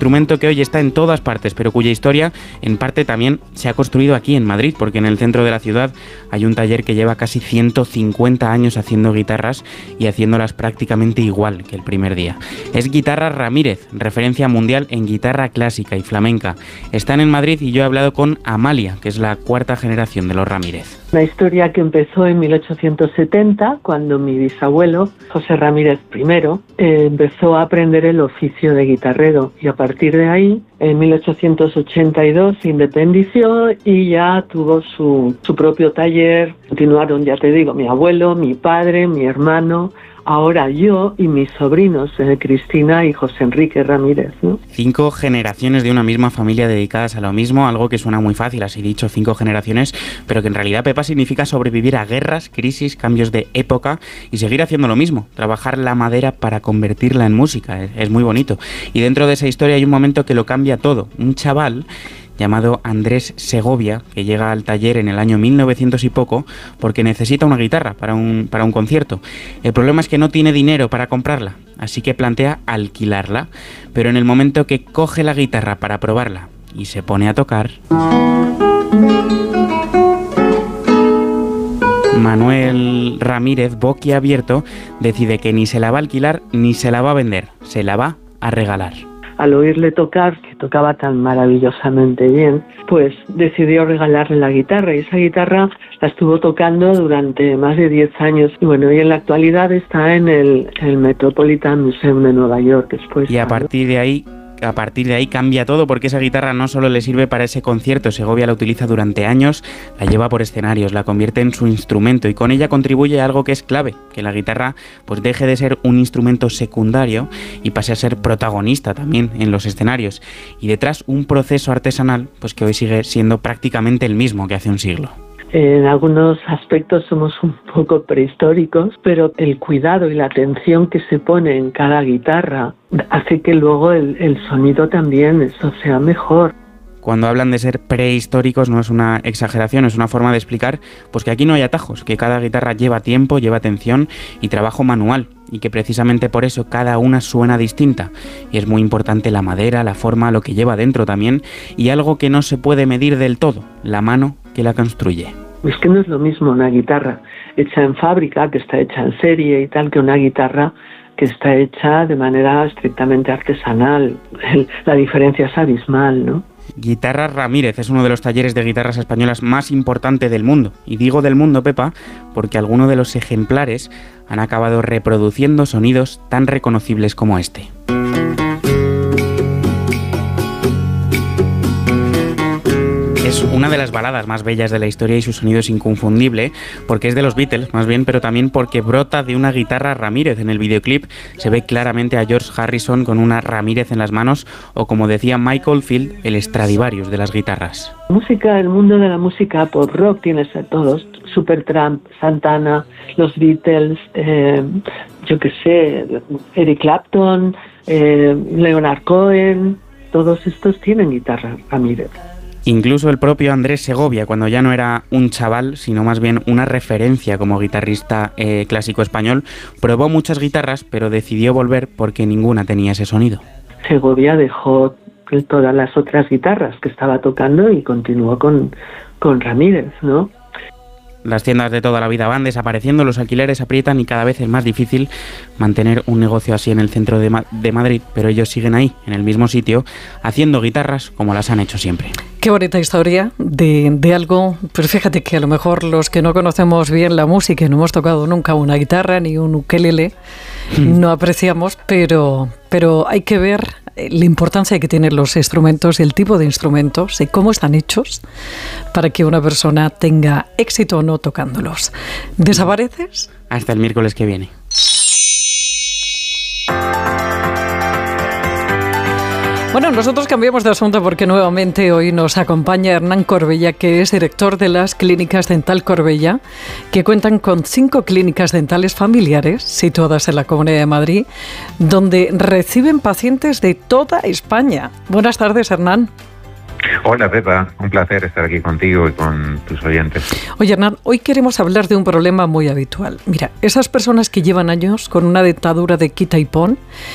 instrumento que hoy está en todas partes, pero cuya historia en parte también se ha construido aquí en Madrid, porque en el centro de la ciudad hay un taller que lleva casi 150 años haciendo guitarras y haciéndolas prácticamente igual que el primer día. Es Guitarras Ramírez, referencia mundial en guitarra clásica y flamenca. Están en Madrid y yo he hablado con Amalia, que es la cuarta generación de los Ramírez. Una historia que empezó en 1870, cuando mi bisabuelo, José Ramírez I, empezó a aprender el oficio de guitarrero, y a partir de ahí, en 1882 se independició y ya tuvo su propio taller. Continuaron, ya te digo, mi abuelo, mi padre, mi hermano, ahora yo y mis sobrinos, Cristina y José Enrique Ramírez, ¿no? 5 generaciones de una misma familia dedicadas a lo mismo, algo que suena muy fácil, así dicho, 5 generaciones, pero que en realidad, Pepa, significa sobrevivir a guerras, crisis, cambios de época y seguir haciendo lo mismo, trabajar la madera para convertirla en música. Es muy bonito. Y dentro de esa historia hay un momento que lo cambia todo. Un chaval llamado Andrés Segovia, que llega al taller en el año 1900 y poco, porque necesita una guitarra para un concierto. El problema es que no tiene dinero para comprarla, así que plantea alquilarla, pero en el momento que coge la guitarra para probarla y se pone a tocar, Manuel Ramírez, boquiabierto, decide que ni se la va a alquilar ni se la va a vender, se la va a regalar. Al oírle tocar, que tocaba tan maravillosamente bien, pues decidió regalarle la guitarra, y esa guitarra la estuvo tocando durante más de 10 años. Y bueno, y en la actualidad está en el Metropolitan Museum de Nueva York. Después, y a partir de ahí cambia todo, porque esa guitarra no solo le sirve para ese concierto. Segovia la utiliza durante años, la lleva por escenarios, la convierte en su instrumento, y con ella contribuye a algo que es clave, que la guitarra pues deje de ser un instrumento secundario y pase a ser protagonista también en los escenarios. Y detrás un proceso artesanal pues que hoy sigue siendo prácticamente el mismo que hace un siglo. En algunos aspectos somos un poco prehistóricos, pero el cuidado y la atención que se pone en cada guitarra hace que luego el sonido también eso sea mejor. Cuando hablan de ser prehistóricos no es una exageración, es una forma de explicar pues que aquí no hay atajos, que cada guitarra lleva tiempo, lleva atención y trabajo manual, y que precisamente por eso cada una suena distinta. Y es muy importante la madera, la forma, lo que lleva dentro también, y algo que no se puede medir del todo, la mano que la construye. Es que no es lo mismo una guitarra hecha en fábrica, que está hecha en serie y tal, que una guitarra que está hecha de manera estrictamente artesanal. La diferencia es abismal, ¿no? Guitarras Ramírez es uno de los talleres de guitarras españolas más importante del mundo. Y digo del mundo, Pepa, porque algunos de los ejemplares han acabado reproduciendo sonidos tan reconocibles como este. Es una de las baladas más bellas de la historia y su sonido es inconfundible, porque es de los Beatles, más bien, pero también porque brota de una guitarra Ramírez. En el videoclip se ve claramente a George Harrison con una Ramírez en las manos, o como decía Michael Field, el Stradivarius de las guitarras. El mundo de la música pop rock tienes a todos, Supertramp, Santana, los Beatles, Eric Clapton, Leonard Cohen, todos estos tienen guitarra Ramírez. Incluso el propio Andrés Segovia, cuando ya no era un chaval, sino más bien una referencia como guitarrista clásico español, probó muchas guitarras, pero decidió volver porque ninguna tenía ese sonido. Segovia dejó todas las otras guitarras que estaba tocando y continuó con Ramírez, ¿no? Las tiendas de toda la vida van desapareciendo, los alquileres aprietan y cada vez es más difícil mantener un negocio así en el centro de Madrid, pero ellos siguen ahí, en el mismo sitio, haciendo guitarras como las han hecho siempre. Qué bonita historia de algo, pero fíjate que a lo mejor los que no conocemos bien la música y no hemos tocado nunca una guitarra ni un ukelele, no apreciamos, pero hay que ver la importancia que tienen los instrumentos, el tipo de instrumentos y cómo están hechos para que una persona tenga éxito o no tocándolos. ¿Desapareces? Hasta el miércoles que viene. Bueno, nosotros cambiamos de asunto porque nuevamente hoy nos acompaña Hernán Corbella, que es director de las Clínicas Dental Corbella, que cuentan con 5 clínicas dentales familiares situadas en la Comunidad de Madrid, donde reciben pacientes de toda España. Buenas tardes, Hernán. Hola, Pepa. Un placer estar aquí contigo y con tus oyentes. Oye, Hernán, hoy queremos hablar de un problema muy habitual. Mira, esas personas que llevan años con una dentadura de quita y pon